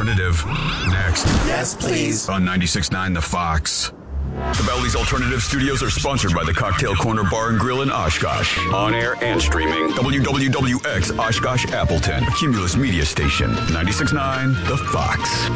Alternative. Next. Yes, please. On 96.9 The Fox. The Bally's Alternative Studios are sponsored by the Cocktail Corner Bar and Grill in Oshkosh. On air and streaming. WWWX Oshkosh Appleton. A Cumulus Media Station. 96.9 The Fox.